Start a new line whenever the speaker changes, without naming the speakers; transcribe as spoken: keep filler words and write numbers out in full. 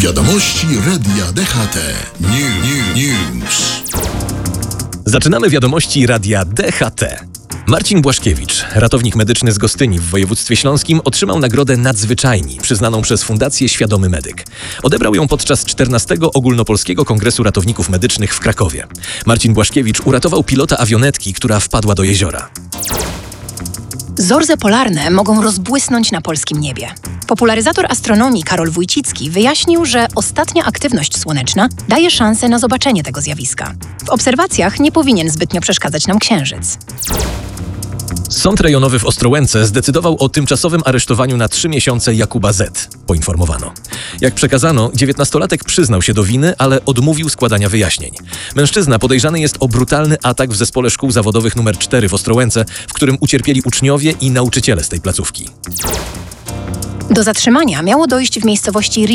Wiadomości Radia D H T. New, new, News.
Zaczynamy wiadomości Radia D H T. Marcin Błaszkiewicz, ratownik medyczny z Gostyni w województwie śląskim, otrzymał nagrodę Nadzwyczajni, przyznaną przez Fundację Świadomy Medyk. Odebrał ją podczas czternastego Ogólnopolskiego Kongresu Ratowników Medycznych w Krakowie. Marcin Błaszkiewicz uratował pilota awionetki, która wpadła do jeziora.
Zorze polarne mogą rozbłysnąć na polskim niebie. Popularyzator astronomii Karol Wójcicki wyjaśnił, że ostatnia aktywność słoneczna daje szansę na zobaczenie tego zjawiska. W obserwacjach nie powinien zbytnio przeszkadzać nam księżyc.
Sąd rejonowy w Ostrołęce zdecydował o tymczasowym aresztowaniu na trzy miesiące Jakuba Z., poinformowano. Jak przekazano, dziewiętnastolatek przyznał się do winy, ale odmówił składania wyjaśnień. Mężczyzna podejrzany jest o brutalny atak w zespole szkół zawodowych numer cztery w Ostrołęce, w którym ucierpieli uczniowie i nauczyciele z tej placówki.
Do zatrzymania miało dojść w miejscowości